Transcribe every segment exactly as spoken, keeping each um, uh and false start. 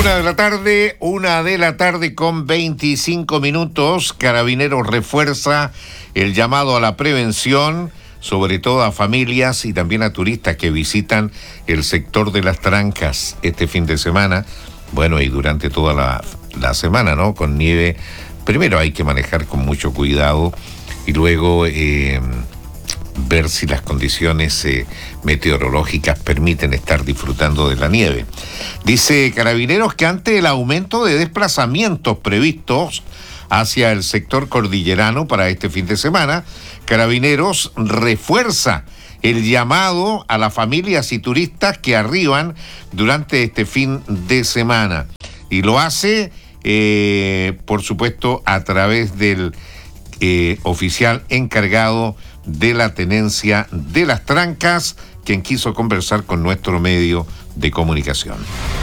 Una de la tarde, una de la tarde con veinticinco minutos. Carabineros refuerza el llamado a la prevención, sobre todo a familias y también a turistas que visitan el sector de las Trancas este fin de semana. Bueno, y durante toda la, la semana, ¿no? Con nieve, primero hay que manejar con mucho cuidado y luego eh, ver si las condiciones eh, meteorológicas permiten estar disfrutando de la nieve. Dice Carabineros que ante el aumento de desplazamientos previstos hacia el sector cordillerano para este fin de semana, Carabineros refuerza el llamado a las familias y turistas que arriban durante este fin de semana. Y lo hace, eh, por supuesto, a través del eh, oficial encargado de la tenencia de las Trancas, quien quiso conversar con nuestro medio de comunicación.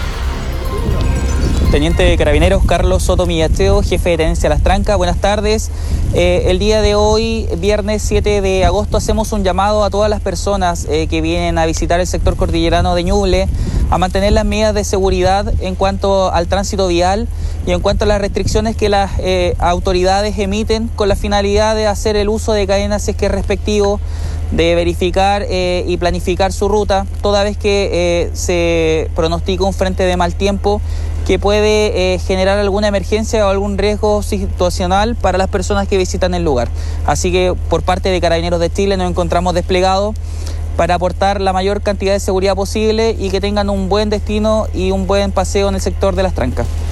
Teniente de Carabineros Carlos Soto Millacheo, jefe de tenencia de las Trancas, buenas tardes. Eh, el día de hoy, viernes siete de agosto, hacemos un llamado a todas las personas eh, que vienen a visitar el sector cordillerano de Ñuble a mantener las medidas de seguridad en cuanto al tránsito vial y en cuanto a las restricciones que las eh, autoridades emiten con la finalidad de hacer el uso de cadenas si es que es respectivo, de verificar eh, y planificar su ruta, toda vez que eh, se pronostica un frente de mal tiempo que puede eh, generar alguna emergencia o algún riesgo situacional para las personas que visitan el lugar. Así que por parte de Carabineros de Chile nos encontramos desplegados para aportar la mayor cantidad de seguridad posible y que tengan un buen destino y un buen paseo en el sector de las Trancas.